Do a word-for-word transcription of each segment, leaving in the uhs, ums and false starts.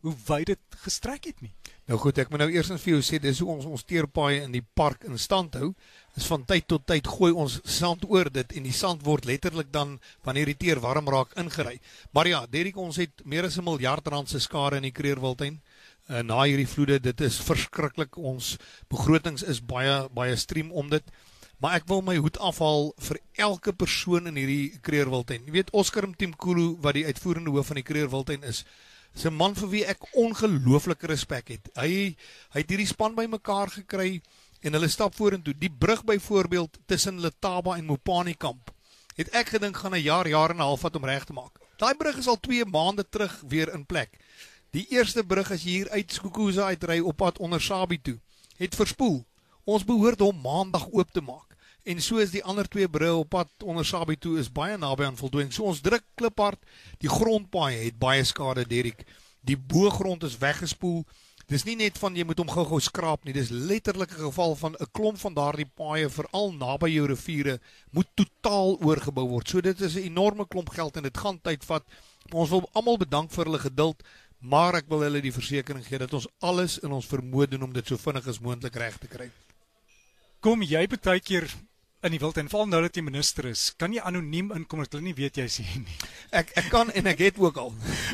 hoe wyd dit gestrek het nie. Nou goed, ek moet nou eers vir jou sê, dis hoe ons ons teerpaaie in die park in stand hou, is van tyd tot tyd gooi ons sand oor dit, en die sand word letterlik dan, wanneer die teer warm raak, ingery. Maar ja, Derek, ons het meer as 'n miljard rand se skade in die Kreerwiltuin, uh, na hierdie vloede, dit is verskriklik, ons begrotings is baie, baie stream om dit, maar ek wil my hoed afhaal vir elke persoon in hierdie Kreerwiltuin. Jy weet, Oscar Mthimkhulu, wat die uitvoerende hoof van die Kreerwiltuin is, is 'n man vir wie ek ongelooflike respek het. Hy, hy het hierdie span by mekaar gekry, en hulle stap vorentoe. Die brug byvoorbeeld tussen Letaba en Mopani kamp, het ek gedink gaan 'n jaar, jaar en 'n half wat om reg te maak. Daai brug is al twee maande terug weer in plek. Die eerste brug as jy hier uit Skukuza uitry op pad onder Sabi toe, het verspoel. Ons behoort hom maandag oop te maak. En so is die ander twee brûe op pad onder Sabi toe is baie naby aan voltooiing. So ons druk kliphard, die grondpaaie het baie skade, Derek. Die boogrond is weggespoel. Dis nie net van jy moet hom gou-gou skraap nie, dis letterlik 'n geval van 'n klomp van daardie paaie, veral naby jou riviere, moet totaal oorgebou word. So dit is 'n enorme klomp geld en dit gaan tyd vat. Ons wil almal bedank vir hulle geduld, maar ek wil hulle die versekering gee dat ons alles in ons vermoë doen om dit so vinnig as moontlik reg te kry. Kom jy baie keer in die Wildtuin, veral nou dat jy minister is, kan jy anoniem inkom, dat hulle nie weet jy is hier nie? Ek, ek kan en ek het ook al.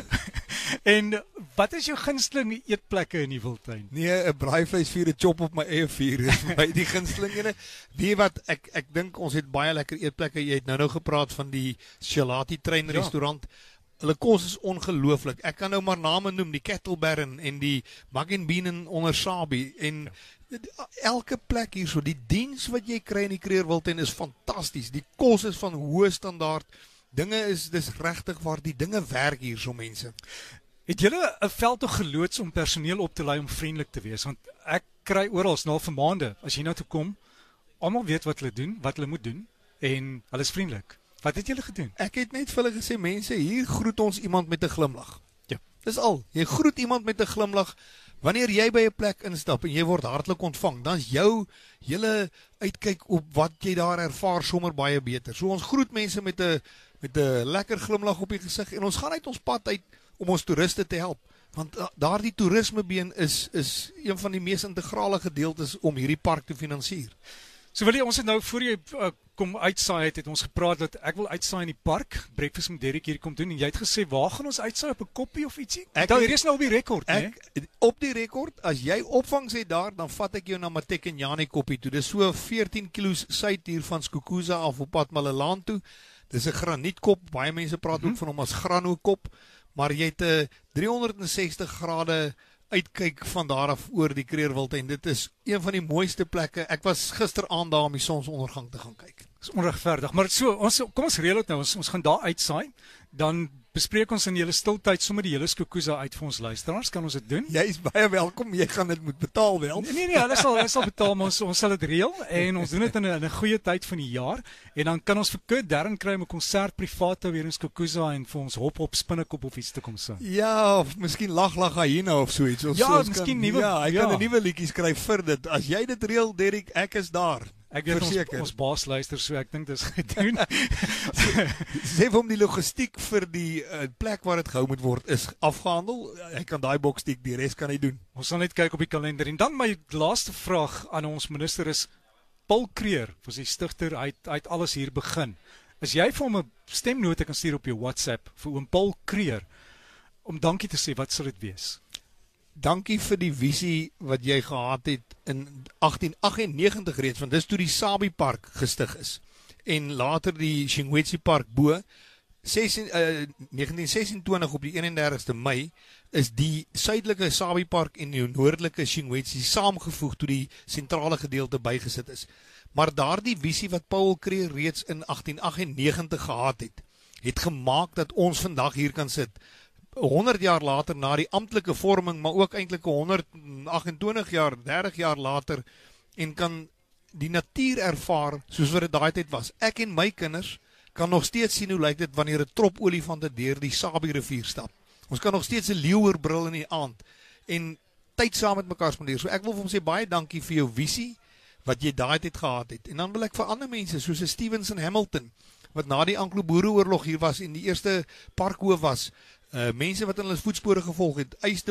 En wat is jou gunsteling eetplekke in die Wildtuin? Nee, 'n braaivleisvuur, 'n chop op my eie vuur, is my die gunsteling ene. Weet wat, ek ek dink ons het baie lekker eetplekke. Jy het nou nou gepraat van die Shalati trein Ja. restaurant. Hulle kos is ongelooflik. Ek kan nou maar name noem, die Kettle Baron en die Mug and Bean in onder Sabi en ja. Elke plek hier so, die diens wat jy kry in die Kreerwiltuin is fantasties. Die kos is van hoë standaard. Dinge is dis regtig waar die dinge werk hier so mense. Het julle 'n veldtog geloods om personeel op te lei om vriendelik te wees? Want ek kry oral nou vir maande, as jy nou toe kom, almal weet wat hulle doen, wat hulle moet doen, en hulle is vriendelik. Wat het julle gedoen? Ek het net vir hulle gesê, mense, hier groet ons iemand met 'n glimlag. Ja. Dis al. Jy groet iemand met 'n glimlag. Wanneer jy by 'n plek instap en jy word hartlik ontvang, dan is jou hele uitkyk op wat jy daar ervaar sommer baie beter. So ons groet mense met 'n met 'n lekker glimlag op die gesig en ons gaan uit ons pad uit om ons toeriste te help. Want daardie toerismebeen is is een van die mees integrale gedeeltes om hierdie park te finansier. So wil jy, ons het nou, voor jy uh, kom uitsaai het, het ons gepraat dat ek wil uitsaai in die park, breakfast met Derek hier kom doen, en jy het gesê, waar gaan ons uitsaai, op 'n koppie of ietsie? Ek Daar is nou op die rekord, ek, nee? Op die rekord, as jy opvangs het daar, dan vat ek jou na Matekenyani koppie toe. Dis so veertien kilos suid hier van Skukuza af op pad Malelaan toe. Dis 'n granietkop, baie mense praat mm-hmm. ook van hom as granokop, maar jy het 'n driehonderdsestig grade uitkyk van daar af oor die Kreerwiltuin. Dit is een van die mooiste plekke. Ek was gisteraand daar om die sonsondergang te gaan kyk. Dis onregverdig, maar so, ons, kom ons reël dit nou, ons, ons gaan daar uitsaai, dan bespreek ons in julle stiltyd sommer die hele Skukuza uit vir ons luisteraars, kan ons dit doen? Jy is baie welkom, jy gaan dit moet betaal wel. Nee, nee, nee, hulle sal, hulle sal betaal, maar ons, ons sal dit reël, en ons doen dit in 'n in 'n goeie tyd van die jaar, en dan kan ons vir Kurt Darren kry om 'n konsert privaat weer in Skukuza en vir ons hop op spinnekop of iets te kom sing. Ja, of miskien lag lag hyena of so iets. Of Ja, so, ons miskien kan, nuwe- Ja, hy ja. kan 'n nuwe liedjie skryf vir dit. As jy dit reël, Derek, ek is daar. Ek weet ons, Verseker. ons baas luister, so ek dink dis gedoen. Sê vir hom die logistiek vir die uh, plek waar dit gehou moet word is afgehandel. Hy kan daai boks tik, die res kan hy doen. Ons sal net kyk op die kalender. En dan my laaste vraag aan ons minister is, Paul Creer, was die stigter, hy het, hy het alles hier begin. As jy vir hom 'n stemnote kan stuur op jou WhatsApp, vir oom Paul Creer, om dankie te sê, wat sal dit wees? Dankie vir die visie wat jy gehad het in agtien agt en negentig reeds, want dis toe die Sabi Park gestig is. En later die Shingwetsi Park bo, negentien sesentwintig op die eenendertigste Mei, is die suidelike Sabi Park en die noordelike Shingwetsi saamgevoeg toe die sentrale gedeelte bygesit is. Maar daardie visie wat Paul Creer reeds in agtien agt en negentig gehad het, het gemaak dat ons vandag hier kan sit, honderd jaar later na die amptelike vorming, maar ook eintlik honderd agt en twintig jaar, dertig jaar later, en kan die natuur ervaar soos wat dit daai tyd was. Ek en my kinders kan nog steeds sien hoe lyk dit wanneer 'n trop olifante deur die Sabi rivier stap. Ons kan nog steeds 'n leeuerbril in die aand en tyd saam met mekaar spandeer. So ek wil vir hom sê baie dankie vir jou visie wat jy daai tyd gehad het. En dan wil ek vir ander mense soos 'n Stevenson Hamilton wat na die Anglo-Boereoorlog hier was en die eerste parkhoof was, uh, mense wat in hulle voetspore gevolg het, eis